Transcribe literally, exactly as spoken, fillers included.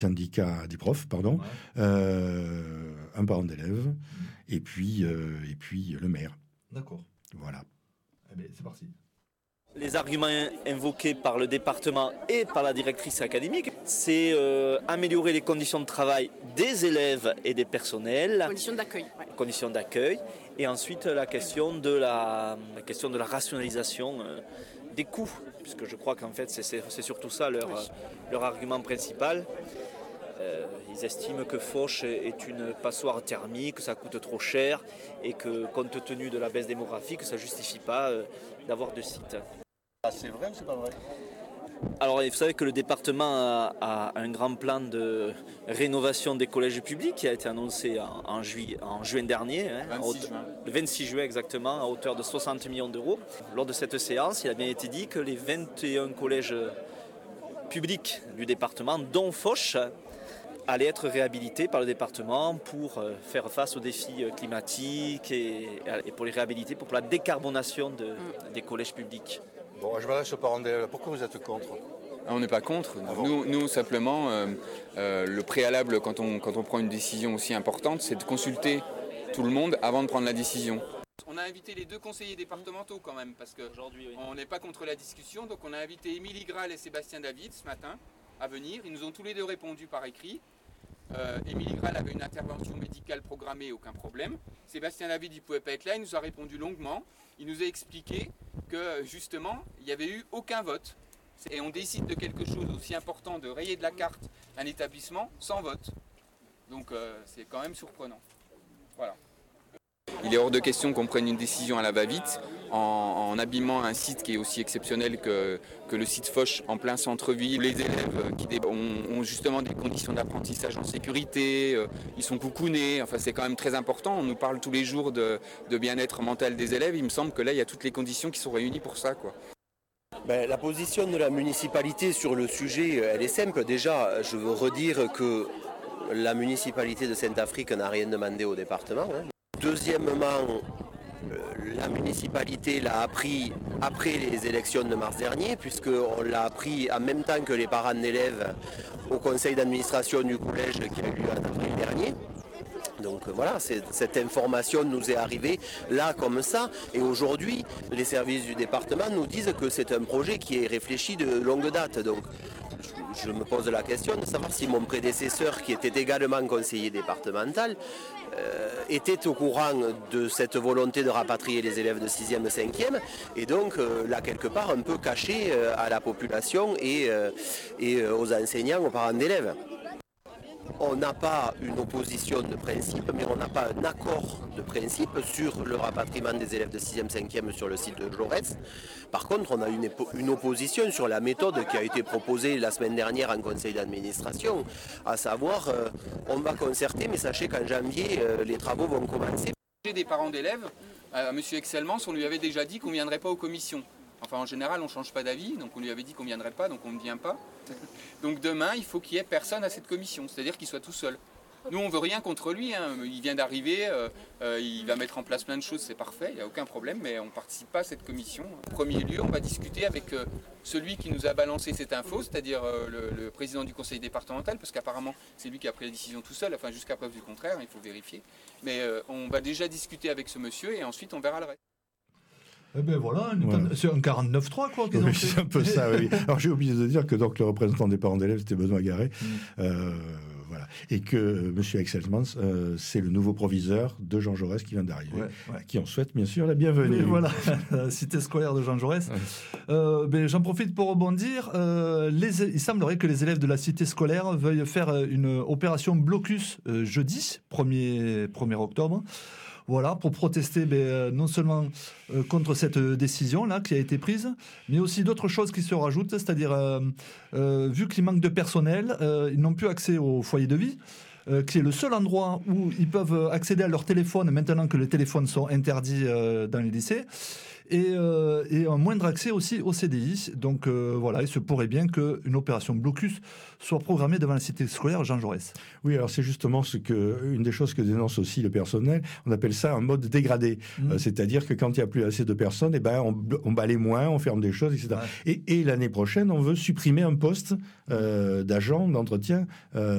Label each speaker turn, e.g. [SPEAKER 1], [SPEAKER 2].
[SPEAKER 1] syndicat des profs, pardon, ouais. euh, un parent d'élève, mmh. et, puis, euh, et puis le maire.
[SPEAKER 2] D'accord.
[SPEAKER 1] Voilà.
[SPEAKER 2] Eh bien, c'est parti.
[SPEAKER 3] Les arguments invoqués par le département et par la directrice académique, c'est euh, améliorer les conditions de travail des élèves et des personnels.
[SPEAKER 4] Conditions d'accueil. Ouais.
[SPEAKER 3] Conditions d'accueil. Et ensuite, la question de la, la, question de la rationalisation euh, des coûts, puisque je crois qu'en fait, c'est, c'est, c'est surtout ça leur, oui. euh, leur argument principal. Euh, ils estiment que Foch est une passoire thermique, que ça coûte trop cher et que, compte tenu de la baisse démographique, ça ne justifie pas euh, d'avoir de site.
[SPEAKER 5] Ah, c'est vrai ou c'est pas vrai ?
[SPEAKER 3] Alors, vous savez que le département a, a un grand plan de rénovation des collèges publics qui a été annoncé en, en, juillet, en juin dernier, hein,
[SPEAKER 5] vingt-six juin.
[SPEAKER 3] le vingt-six juin exactement, à hauteur de soixante millions d'euros. Lors de cette séance, il a bien été dit que les vingt et un collèges publics du département, dont Foch, allaient être réhabilités par le département pour faire face aux défis climatiques et, et pour les réhabiliter pour la décarbonation de, mm. des collèges publics.
[SPEAKER 5] Bon, je m'adresse aux parents d'élèves. Pourquoi vous êtes contre ?
[SPEAKER 6] On n'est pas contre. Ah bon. Nous, nous, simplement, euh, euh, le préalable quand on, quand on prend une décision aussi importante, c'est de consulter tout le monde avant de prendre la décision. On a invité les deux conseillers départementaux quand même, parce qu'aujourd'hui, oui. on n'est pas contre la discussion. Donc on a invité Émilie Graal et Sébastien David ce matin à venir. Ils nous ont tous les deux répondu par écrit. Euh, Émilie Graal avait une intervention médicale programmée, aucun problème. Sébastien David, il ne pouvait pas être là, il nous a répondu longuement. Il nous a expliqué que justement, il n'y avait eu aucun vote. Et on décide de quelque chose aussi important, de rayer de la carte un établissement sans vote. Donc euh, c'est quand même surprenant. Voilà. Il est hors de question qu'on prenne une décision à la va-vite en, en abîmant un site qui est aussi exceptionnel que, que le site Foch en plein centre-ville. Les élèves qui ont, ont justement des conditions d'apprentissage en sécurité, euh, ils sont coucounés, enfin c'est quand même très important. On nous parle tous les jours de, de bien-être mental des élèves. Il me semble que là il y a toutes les conditions qui sont réunies pour ça, quoi.
[SPEAKER 7] Ben, la position de la municipalité sur le sujet, elle est simple. Déjà, je veux redire que la municipalité de Saint-Affrique n'a rien demandé au département, hein. Deuxièmement, la municipalité l'a appris après les élections de mars dernier, puisqu'on l'a appris en même temps que les parents d'élèves au conseil d'administration du collège qui a eu lieu en avril dernier. Donc voilà, cette information nous est arrivée là comme ça. Et aujourd'hui, les services du département nous disent que c'est un projet qui est réfléchi de longue date. Donc je, je me pose la question de savoir si mon prédécesseur, qui était également conseiller départemental, euh, était au courant de cette volonté de rapatrier les élèves de sixième, cinquième, et donc euh, là quelque part un peu caché euh, à la population et, euh, et aux enseignants, aux parents d'élèves. On n'a pas une opposition de principe, mais on n'a pas un accord de principe sur le rapatriement des élèves de sixième, cinquième sur le site de Jaurès. Par contre, on a une, une opposition sur la méthode qui a été proposée la semaine dernière en conseil d'administration, à savoir, euh, on va concerter, mais sachez qu'en janvier, euh, les travaux vont commencer.
[SPEAKER 6] Des parents d'élèves, à M. Excelmans, on lui avait déjà dit qu'on ne viendrait pas aux commissions. Enfin, en général, on ne change pas d'avis, donc on lui avait dit qu'on ne viendrait pas, donc on ne vient pas. Donc demain, il faut qu'il n'y ait personne à cette commission, c'est-à-dire qu'il soit tout seul. Nous, on ne veut rien contre lui, hein. Il vient d'arriver, euh, euh, il va mettre en place plein de choses, c'est parfait, il n'y a aucun problème, mais on ne participe pas à cette commission. En premier lieu, on va discuter avec euh, celui qui nous a balancé cette info, c'est-à-dire euh, le, le président du conseil départemental, parce qu'apparemment, c'est lui qui a pris la décision tout seul, enfin jusqu'à preuve du contraire, il faut vérifier. Mais euh, on va déjà discuter avec ce monsieur et ensuite on verra le reste.
[SPEAKER 2] Eh ben voilà, voilà. C'est un quarante-neuf trois quoi.
[SPEAKER 1] Oui, ont fait. C'est un peu ça, oui. Alors j'ai oublié de dire que donc le représentant des parents d'élèves c'était Benoît Garret, mm. euh, voilà, et que euh, Monsieur Excelmans, euh, c'est le nouveau proviseur de Jean Jaurès qui vient d'arriver, ouais, ouais. qui on souhaite bien sûr la bienvenue.
[SPEAKER 2] Oui, voilà, la cité scolaire de Jean Jaurès. Ouais. Euh, ben, j'en profite pour rebondir. Euh, les, il semblerait que les élèves de la cité scolaire veuillent faire une opération blocus euh, jeudi, premier octobre. Voilà, pour protester ben, non seulement euh, contre cette décision-là qui a été prise, mais aussi d'autres choses qui se rajoutent, c'est-à-dire, euh, euh, vu qu'il manque de personnel, euh, ils n'ont plus accès au foyer de vie, euh, qui est le seul endroit où ils peuvent accéder à leur téléphone, maintenant que les téléphones sont interdits euh, dans les lycées. et, euh, et un moindre accès aussi au C D I. Donc euh, voilà, il se pourrait bien qu'une opération blocus soit programmée devant la cité scolaire Jean Jaurès.
[SPEAKER 1] Oui, alors c'est justement ce que, une des choses que dénonce aussi le personnel. On appelle ça un mode dégradé. Mmh. Euh, c'est-à-dire que quand il n'y a plus assez de personnes, eh ben, on, on balaye moins, on ferme des choses, et cetera. Ouais. Et, et l'année prochaine, on veut supprimer un poste euh, d'agent d'entretien euh,